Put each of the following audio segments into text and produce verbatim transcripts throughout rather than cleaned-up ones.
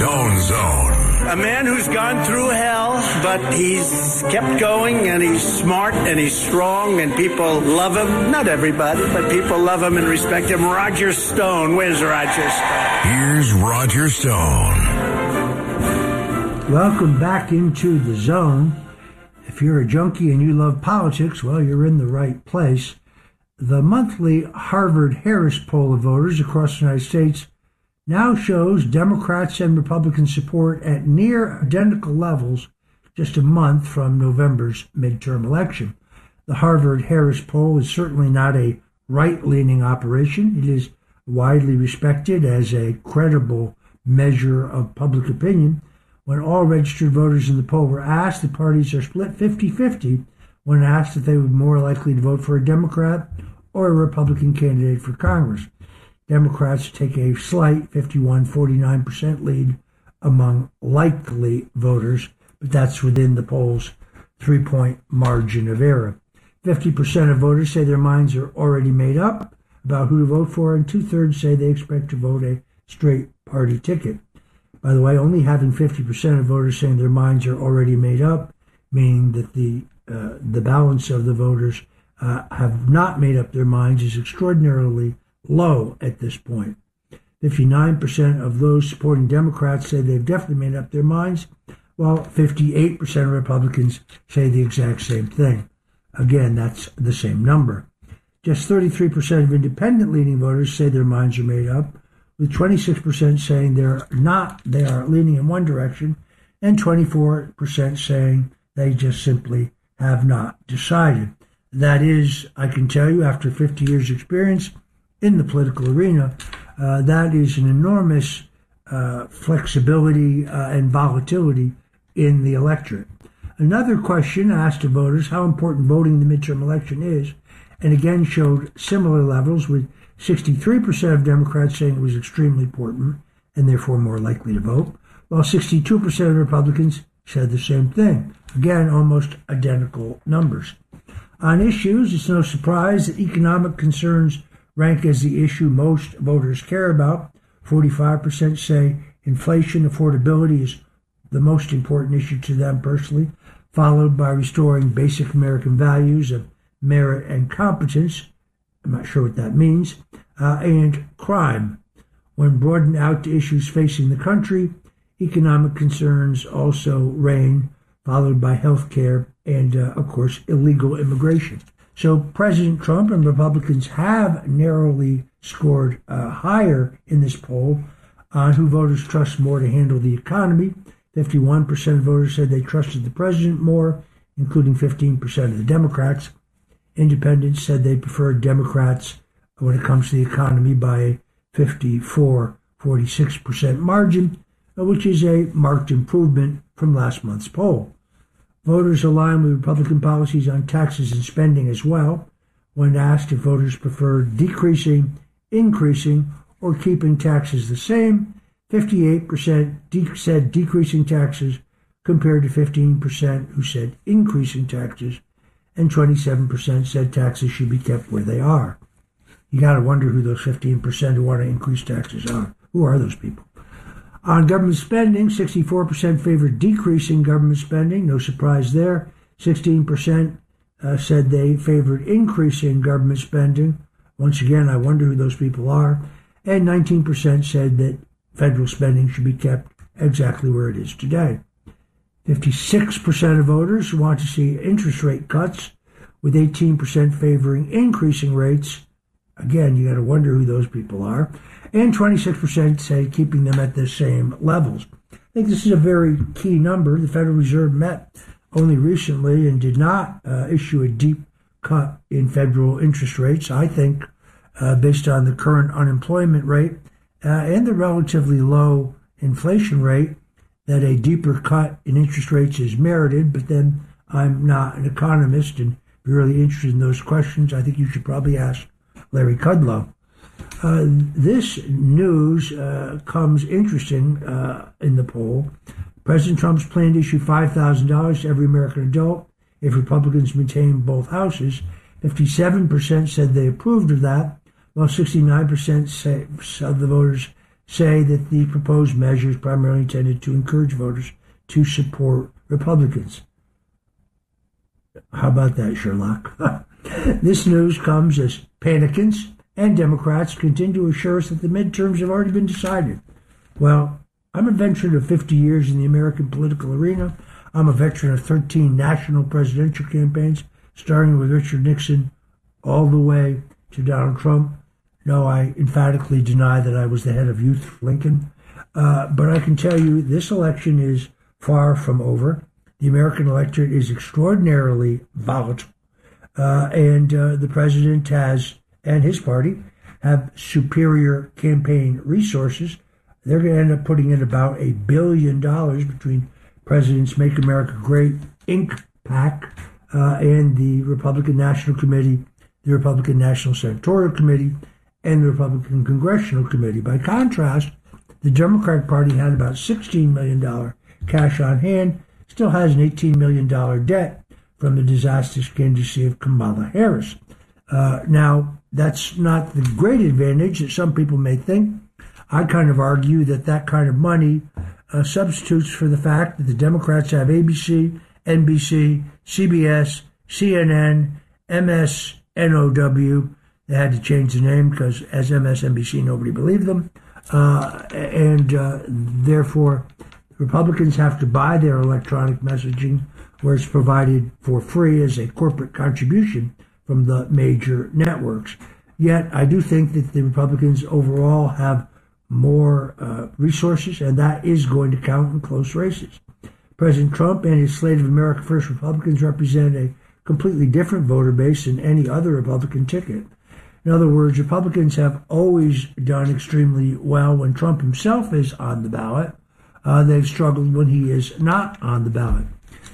Stone Zone. A man who's gone through hell, but he's kept going, and he's smart, and he's strong, and people love him. Not everybody, but people love him and respect him. Roger Stone. Where's Roger Stone? Here's Roger Stone. Welcome back into the zone. If you're a junkie and you love politics, well, you're in the right place. The monthly Harvard-Harris poll of voters across the United States now shows Democrats and Republican support at near identical levels just a month from November's midterm election. The Harvard-Harris poll is certainly not a right-leaning operation. It is widely respected as a credible measure of public opinion. When all registered voters in the poll were asked, the parties are split fifty-fifty when asked if they would be more likely to vote for a Democrat or a Republican candidate for Congress. Democrats take a slight fifty-one forty-nine percent lead among likely voters, but that's within the poll's three-point margin of error. fifty percent of voters say their minds are already made up about who to vote for, and two-thirds say they expect to vote a straight party ticket. By the way, only having fifty percent of voters saying their minds are already made up, meaning that the uh, the balance of the voters uh, have not made up their minds, is extraordinarily low at this point. fifty-nine percent of those supporting Democrats say they've definitely made up their minds, while fifty-eight percent of Republicans say the exact same thing. Again, that's the same number. Just thirty-three percent of independent-leaning voters say their minds are made up, with twenty-six percent saying they're not, they are leaning in one direction, and twenty-four percent saying they just simply have not decided. That is, I can tell you, after fifty years' experience in the political arena, uh, that is an enormous uh, flexibility uh, and volatility in the electorate. Another question asked to voters how important voting in the midterm election is, and again showed similar levels, with sixty-three percent of Democrats saying it was extremely important and therefore more likely to vote, while sixty-two percent of Republicans said the same thing. Again, almost identical numbers. On issues, it's no surprise that economic concerns rank as the issue most voters care about. forty-five percent say inflation affordability is the most important issue to them personally, followed by restoring basic American values of merit and competence. I'm not sure what that means, uh, and crime. When broadened out to issues facing the country, economic concerns also reign, followed by health care and, uh, of course, illegal immigration. So President Trump and Republicans have narrowly scored uh, higher in this poll on who voters trust more to handle the economy. fifty-one percent of voters said they trusted the president more, including fifteen percent of the Democrats. Independents said they preferred Democrats when it comes to the economy by a fifty-four forty-six percent margin, which is a marked improvement from last month's poll. Voters align with Republican policies on taxes and spending as well. When asked if voters preferred decreasing, increasing, or keeping taxes the same, fifty-eight percent de- said decreasing taxes compared to fifteen percent who said increasing taxes, and twenty-seven percent said taxes should be kept where they are. You got to wonder who those fifteen percent who want to increase taxes are. Who are those people? On government spending, sixty-four percent favored decreasing government spending. No surprise there. sixteen percent uh, said they favored increasing government spending. Once again, I wonder who those people are. And nineteen percent said that federal spending should be kept exactly where it is today. fifty-six percent of voters want to see interest rate cuts, with eighteen percent favoring increasing rates. Again, you got to wonder who those people are. And twenty-six percent say keeping them at the same levels. I think this is a very key number. The Federal Reserve met only recently and did not uh, issue a deep cut in federal interest rates. I think, uh, based on the current unemployment rate uh, and the relatively low inflation rate, that a deeper cut in interest rates is merited. But then I'm not an economist, and if you're really interested in those questions, I think you should probably ask Larry Kudlow. Uh, this news uh, comes interesting uh, in the poll. President Trump's plan to issue five thousand dollars to every American adult if Republicans maintain both houses. fifty-seven percent said they approved of that, while sixty-nine percent say, of the voters say that the proposed measure is primarily intended to encourage voters to support Republicans. How about that, Sherlock? This news comes as Panicans and Democrats continue to assure us that the midterms have already been decided. Well, I'm a veteran of fifty years in the American political arena. I'm a veteran of thirteen national presidential campaigns, starting with Richard Nixon all the way to Donald Trump. No, I emphatically deny that I was the head of Youth for Lincoln. Uh, but I can tell you this election is far from over. The American electorate is extraordinarily volatile. Uh, and uh, the president has, and his party, have superior campaign resources. They're going to end up putting in about a billion dollars between President's Make America Great Incorporated. PAC uh, and the Republican National Committee, the Republican National Senatorial Committee, and the Republican Congressional Committee. By contrast, the Democratic Party had about sixteen million dollars cash on hand, still has an eighteen million dollars debt from the disastrous candidacy of Kamala Harris. Uh, now, that's not the great advantage that some people may think. I kind of argue that that kind of money uh, substitutes for the fact that the Democrats have A B C, N B C, C B S, C N N, M S N O W. They had to change the name because as M S N B C, nobody believed them. Uh, and uh, therefore, Republicans have to buy their electronic messaging where it's provided for free as a corporate contribution from the major networks. Yet, I do think that the Republicans overall have more uh, resources, and that is going to count in close races. President Trump and his slate of America First Republicans represent a completely different voter base than any other Republican ticket. In other words, Republicans have always done extremely well when Trump himself is on the ballot. Uh, they've struggled when he is not on the ballot.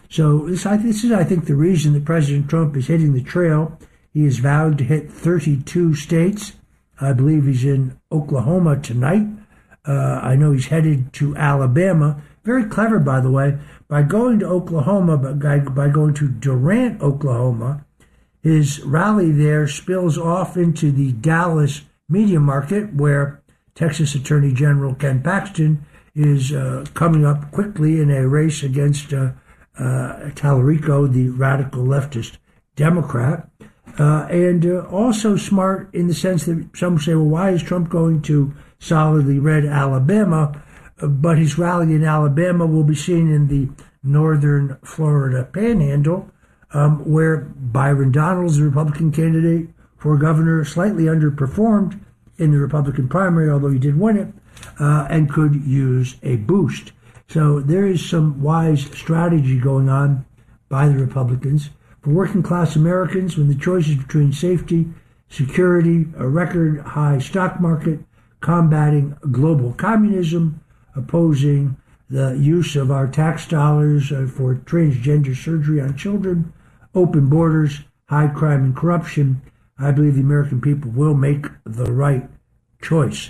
So this, I, this is, I think, the reason that President Trump is hitting the trail. He has vowed to hit thirty-two states. I believe he's in Oklahoma tonight. Uh, I know he's headed to Alabama. Very clever, by the way. By going to Oklahoma, by, by going to Durant, Oklahoma, his rally there spills off into the Dallas media market, where Texas Attorney General Ken Paxton is uh, coming up quickly in a race against uh, uh, Tallarico, the radical leftist Democrat. Uh, and uh, also smart in the sense that some say, well, why is Trump going to solidly red Alabama? Uh, but his rally in Alabama will be seen in the northern Florida panhandle, um, where Byron Donalds, the Republican candidate for governor, slightly underperformed in the Republican primary, although he did win it, uh, and could use a boost. So there is some wise strategy going on by the Republicans. For working class Americans, when the choice is between safety, security, a record high stock market, combating global communism, opposing the use of our tax dollars uh, for transgender surgery on children, open borders, high crime and corruption, I believe the American people will make the right choice.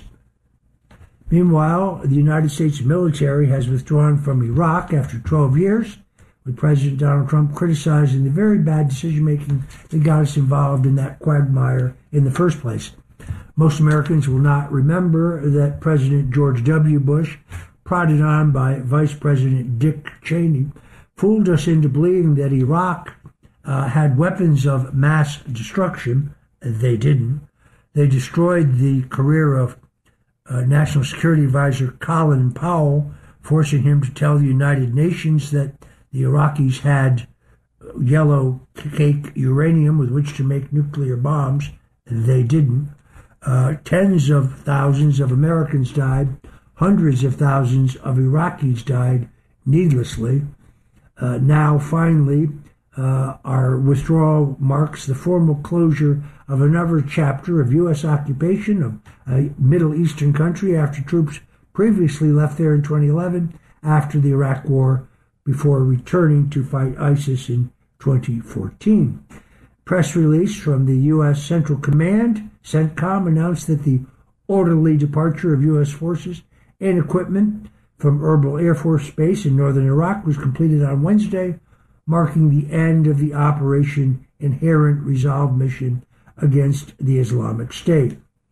Meanwhile, the United States military has withdrawn from Iraq after twelve years, with President Donald Trump criticizing the very bad decision-making that got us involved in that quagmire in the first place. Most Americans will not remember that President George W. Bush, prodded on by Vice President Dick Cheney, fooled us into believing that Iraq uh, had weapons of mass destruction. They didn't. They destroyed the career of uh, National Security Advisor Colin Powell, forcing him to tell the United Nations that the Iraqis had yellow cake uranium with which to make nuclear bombs. They didn't. Uh, tens of thousands of Americans died. Hundreds of thousands of Iraqis died needlessly. Uh, now, finally, uh, our withdrawal marks the formal closure of another chapter of U S occupation of a Middle Eastern country after troops previously left there in twenty eleven after the Iraq War, before returning to fight ISIS in twenty fourteen. Press release from the U S Central Command, CENTCOM, announced that the orderly departure of U S forces and equipment from Erbil Air Force Base in northern Iraq was completed on Wednesday, marking the end of the Operation Inherent Resolve mission against the Islamic State.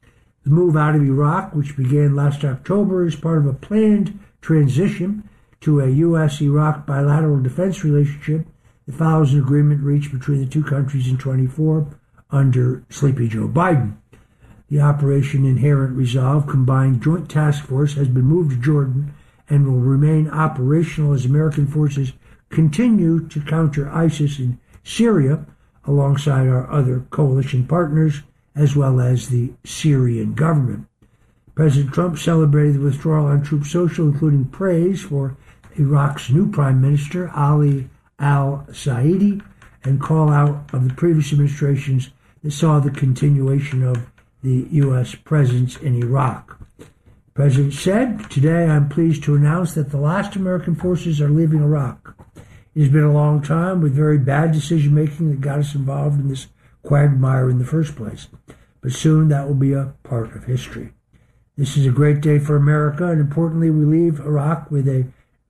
The move out of Iraq, which began last October, is part of a planned transition to a U S Iraq bilateral defense relationship that follows an agreement reached between the two countries in twenty-four under Sleepy Joe Biden. The Operation Inherent Resolve Combined Joint Task Force has been moved to Jordan and will remain operational as American forces continue to counter ISIS in Syria alongside our other coalition partners, as well as the Syrian government. President Trump celebrated the withdrawal on Truth Social, including praise for Iraq's new prime minister, Ali al-Saidi, and call out of the previous administrations that saw the continuation of the U S presence in Iraq. The president said, "Today I'm pleased to announce that the last American forces are leaving Iraq. It has been a long time with very bad decision-making that got us involved in this quagmire in the first place. But soon that will be a part of history. This is a great day for America, and importantly, we leave Iraq with a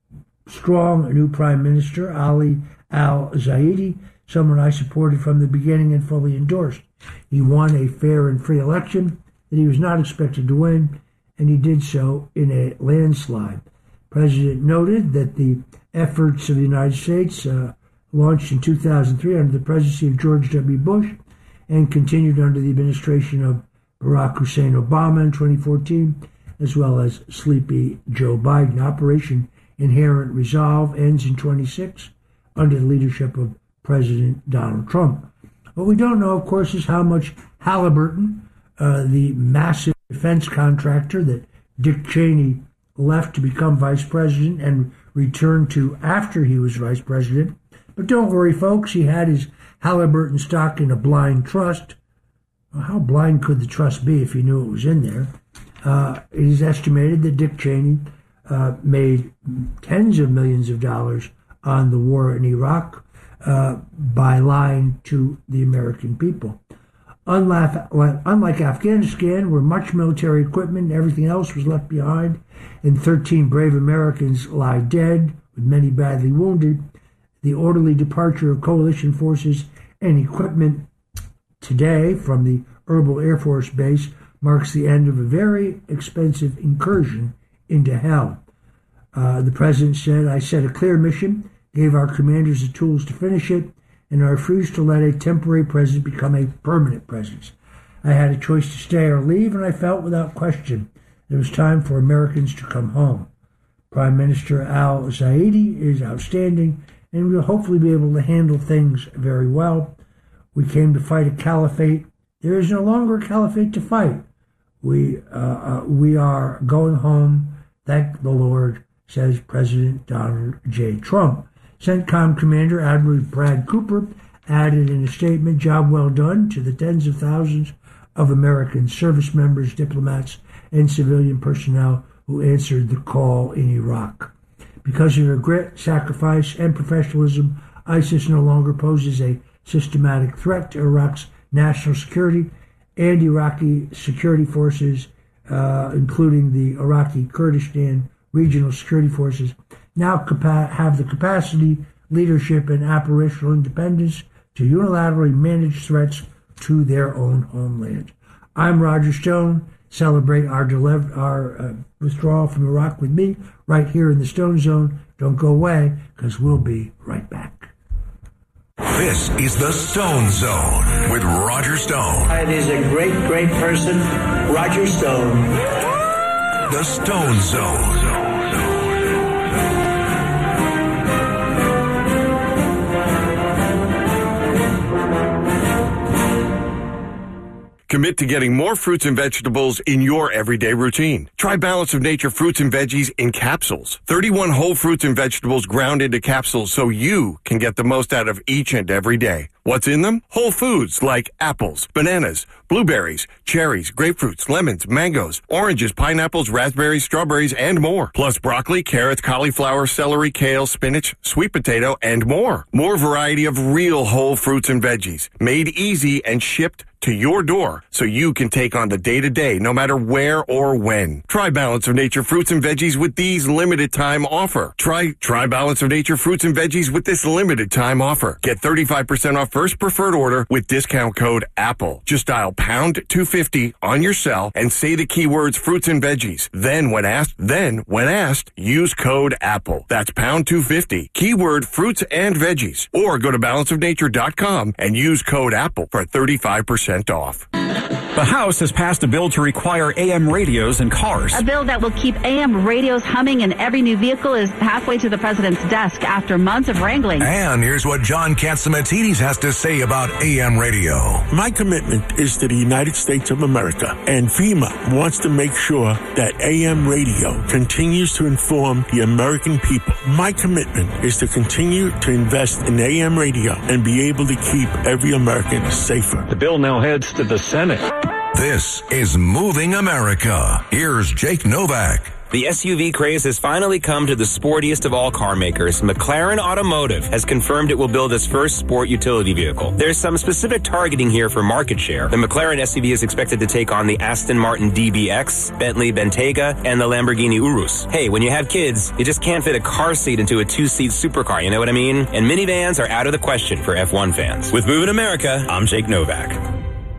strong new prime minister, Ali al-Zaidi, someone I supported from the beginning and fully endorsed. He won a fair and free election that he was not expected to win, and he did so in a landslide." The president noted that the efforts of the United States uh, launched in two thousand three under the presidency of George W. Bush and continued under the administration of Barack Hussein Obama in twenty fourteen, as well as Sleepy Joe Biden. Operation Inherent Resolve ends in twenty-six under the leadership of President Donald Trump. What we don't know, of course, is how much Halliburton, uh, the massive defense contractor that Dick Cheney left to become vice president and returned to after he was vice president. But don't worry, folks, he had his Halliburton stock in a blind trust. Well, how blind could the trust be if he knew it was in there? Uh, it is estimated that Dick Cheney uh, made tens of millions of dollars on the war in Iraq uh, by lying to the American people. Unlike, unlike Afghanistan, where much military equipment and everything else was left behind, and thirteen brave Americans lie dead, with many badly wounded, the orderly departure of coalition forces and equipment today from the Erbil Air Force Base marks the end of a very expensive incursion into hell. Uh, the president said, "I set a clear mission, gave our commanders the tools to finish it, and I refused to let a temporary president become a permanent presence. I had a choice to stay or leave, and I felt without question it was time for Americans to come home." Prime Minister al-Zaidi is outstanding and will hopefully be able to handle things very well. "We came to fight a caliphate. There is no longer a caliphate to fight. We, uh, uh, we are going home, thank the Lord," says President Donald J. Trump. CENTCOM Commander Admiral Brad Cooper added in a statement, "Job well done to the tens of thousands of American service members, diplomats, and civilian personnel who answered the call in Iraq. Because of their grit, sacrifice, and professionalism, ISIS no longer poses a systematic threat to Iraq's national security, and Iraqi security forces, uh, including the Iraqi Kurdistan Regional Security Forces, now capa- have the capacity, leadership, and operational independence to unilaterally manage threats to their own homeland." I'm Roger Stone. Celebrate our, dele- our uh, withdrawal from Iraq with me right here in the Stone Zone. Don't go away, because we'll be right back. This is the Stone Zone with Roger Stone. It is a great, great person, Roger Stone. The Stone Zone. Commit to getting more fruits and vegetables in your everyday routine. Try Balance of Nature fruits and veggies in capsules. thirty-one whole fruits and vegetables ground into capsules so you can get the most out of each and every day. What's in them? Whole foods like apples, bananas, blueberries, cherries, grapefruits, lemons, mangoes, oranges, pineapples, raspberries, strawberries, and more. Plus broccoli, carrots, cauliflower, celery, kale, spinach, sweet potato, and more. More variety of real whole fruits and veggies, made easy and shipped to your door so you can take on the day-to-day no matter where or when. Try Balance of Nature fruits and veggies with these limited time offer. Try try Balance of Nature fruits and veggies with this limited time offer. Get thirty-five percent off first preferred order with discount code APPLE. Just dial pound two fifty on your cell and say the keywords fruits and veggies. Then when asked, then when asked, use code APPLE. That's pound two fifty, keyword fruits and veggies. Or go to balance of nature dot com and use code APPLE for thirty-five percent off. The House has passed a bill to require A M radios in cars. A bill that will keep A M radios humming in every new vehicle is halfway to the president's desk after months of wrangling. And here's what John Catsimatidis has to say about A M radio. My commitment is to the United States of America, and FEMA wants to make sure that A M radio continues to inform the American people. My commitment is to continue to invest in A M radio and be able to keep every American safer. The bill now heads to the Senate. This is Moving America. Here's Jake Novak. The S U V craze has finally come to the sportiest of all car makers. McLaren Automotive has confirmed it will build its first sport utility vehicle. There's some specific targeting here for market share. The McLaren S U V is expected to take on the Aston Martin D B X, Bentley Bentayga, and the Lamborghini Urus. Hey, when you have kids, you just can't fit a car seat into a two-seat supercar, you know what I mean? And minivans are out of the question for F one fans. With Moving America, I'm Jake Novak.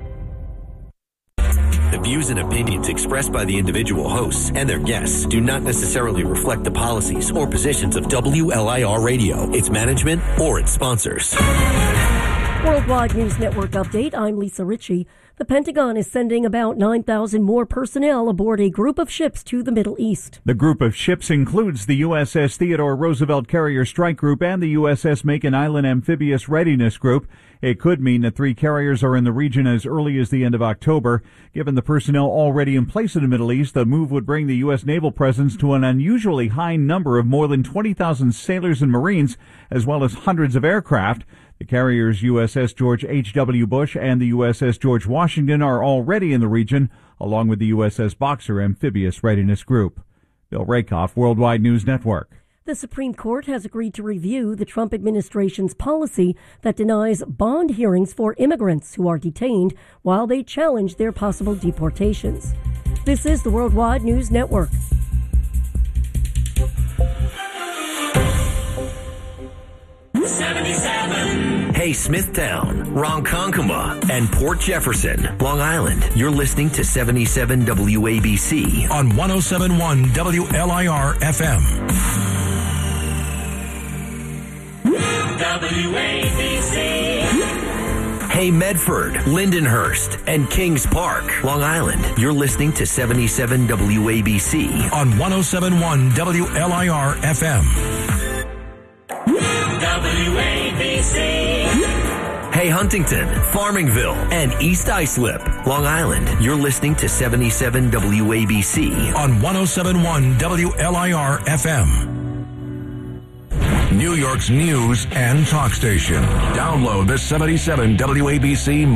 The views and opinions expressed by the individual hosts and their guests do not necessarily reflect the policies or positions of W L I R Radio, its management, or its sponsors. Worldwide News Network update. I'm Lisa Ritchie. The Pentagon is sending about nine thousand more personnel aboard a group of ships to the Middle East. The group of ships includes the U S S Theodore Roosevelt Carrier Strike Group and the U S S Macon Island Amphibious Readiness Group. It could mean that three carriers are in the region as early as the end of October. Given the personnel already in place in the Middle East, the move would bring the U S naval presence to an unusually high number of more than twenty thousand sailors and Marines, as well as hundreds of aircraft. The carriers U S S George H W. Bush and the U S S George Washington are already in the region, along with the U S S Boxer Amphibious Readiness Group. Bill Rakoff, Worldwide News Network. The Supreme Court has agreed to review the Trump administration's policy that denies bond hearings for immigrants who are detained while they challenge their possible deportations. This is the Worldwide News Network. seventy-seven. Hey, Smithtown, Ronkonkoma, and Port Jefferson, Long Island. You're listening to seventy-seven W A B C on one oh seven point one W L I R F M. W A B C. Hey, Medford, Lindenhurst, and Kings Park, Long Island. You're listening to seventy-seven W A B C on one oh seven point one W L I R F M. W A B C. Hey, Huntington, Farmingville, and East Islip, Long Island. You're listening to seventy-seven W A B C on one oh seven point one W L I R F M. New York's news and talk station. Download the seventy-seven W A B C